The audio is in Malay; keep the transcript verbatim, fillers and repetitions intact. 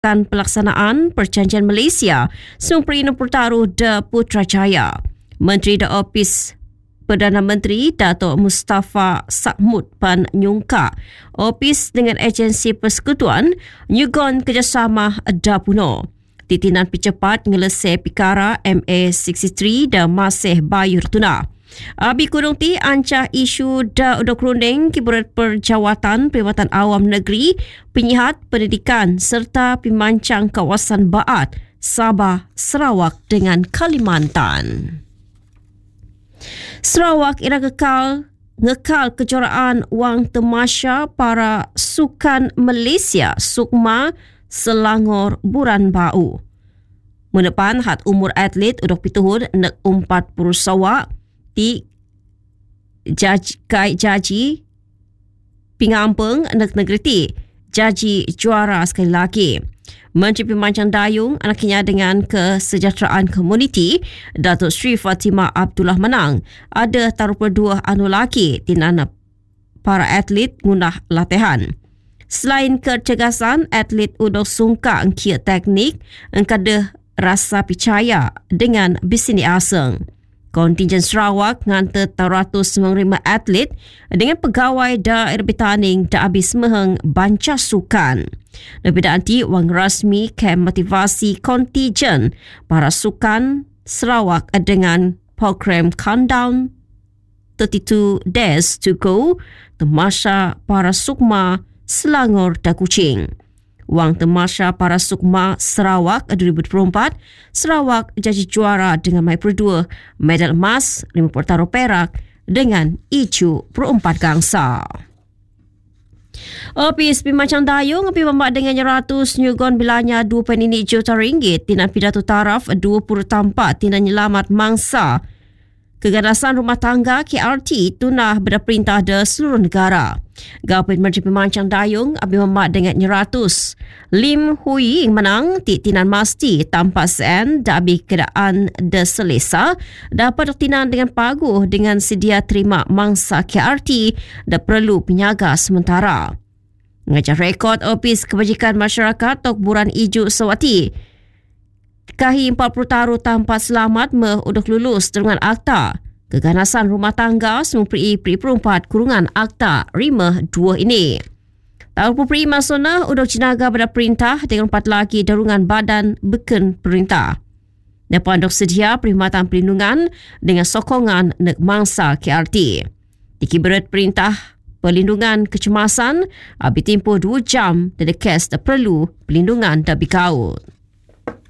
dan pelaksanaan Perjanjian Malaysia Sempri Pertaruh de Putrajaya. Menteri di Opis Perdana Menteri Datuk Mustafa Sakmud pan nyungka Opis dengan agensi persekutuan nyugon kerjasama da puno. Titinan percepat ngelesai perkara M A enam puluh tiga dan masih bayur tuna. Abi kurung ti ancah isu da udok runding kiburat perjawatan Perkhidmatan Awam Negeri, Penyihat Pendidikan serta Pemancang Kawasan Baat, Sabah, Sarawak dengan Kalimantan. Sarawak ira kekal ngekal kejuaraan wang temasya para sukan Malaysia Sukma Selangor Buran Bau. Menepan had umur atlet udok pituhun nek empat puluh sawak di jaji kai jaji pingampeng nek negeri ti jaji juara sekali lagi. Menteri Pemancang Dayung anaknya dengan kesejahteraan komuniti Datuk Sri Fatimah Abdullah Manang ada taruh berdua anu laki tinana para atlet ngunah latihan. Selain kecergasan, atlet udok sungka engkia teknik engkada rasa percaya dengan bisini asing. Kontingen Sarawak ngantar teratus menerima atlet dengan pegawai daerah bertanding dah habis meheng banca sukan. Lebih nanti wang rasmi kem motivasi kontingen para sukan Sarawak dengan program Countdown tiga puluh dua Days to Go Temasya Para Sukma Selangor dan Kuching. Wang Temasya Para Sukma Sarawak dua ribu dua puluh empat, Sarawak jadi juara dengan mai berdua medal emas, lima pertaruh perak dengan icu perempat gangsa. Opis Pemancang Dayung api membuat dengan ratus nyugon bilanya dua perpuluhan enam juta ringgit tinan pidato taraf dua puluh tampak tinan nyelamat mangsa keganasan rumah tangga K R T tunah berperintah di seluruh negara. Gapit Menteri Pemancang Dayung api membuat dengan ratus Lim Hui menang ti tinan masti tanpa sen dabi keadaan de selesa dapat tinan dengan paguh dengan sedia terima mangsa K R T dan perlu penyaga sementara. Mengajar rekod Opis Kebajikan Masyarakat Tok Buran Ijuk Sawati kahi empat puluh taruh tanpa selamat me uduk lulus dengan akta keganasan rumah tangga semua peri perempat kurungan akta lima dua ini. Tahun peri masona uduk jinaga pada perintah dengan empat lagi darungan badan beken perintah. Depan dok sedia perkhidmatan perlindungan dengan sokongan nek mangsa K R T. Dikiberat perintah perlindungan kecemasan abi tempoh dua jam dan kes perlu perlindungan dan bikaut.